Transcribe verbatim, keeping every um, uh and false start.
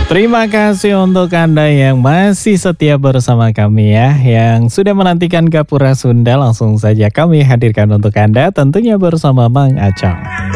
Terima kasih untuk Anda yang masih setia bersama kami ya. Yang sudah menantikan Gapura Sunda, langsung saja kami hadirkan untuk Anda tentunya bersama Mang Acong.